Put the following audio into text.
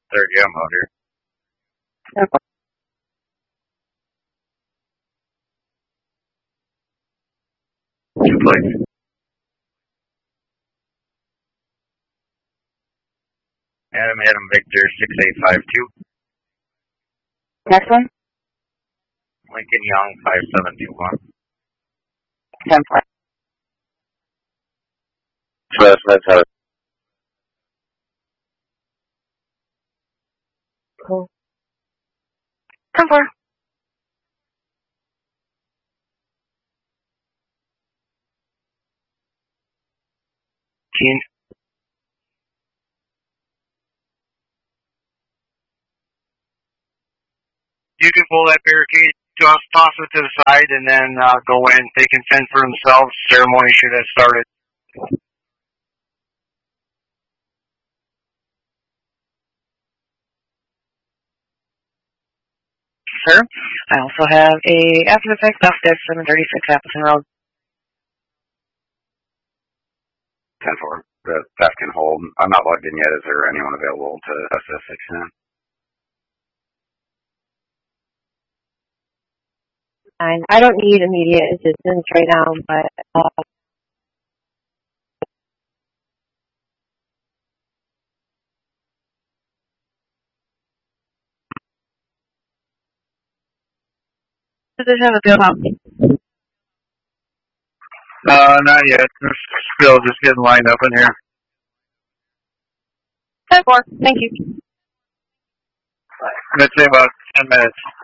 6:30. I'm out here. Two plates. Adam Victor 6852. Next one. Lincoln Young 5721. 10-4. Let's have it. Cool. 10-4. Keen. You can pull that barricade, just toss it to the side, and then go in. They can fend for themselves. Ceremony should have started. Sir, I also have a after effects off deck 736 Appleton Road. 10-4. The staff can hold. I'm not logged in yet. Is there anyone available to assist 69? I don't need immediate assistance right now, but does it have a bill out? Not yet. We're still just getting lined up in here. 10-4. Thank you. Let's say about 10 minutes.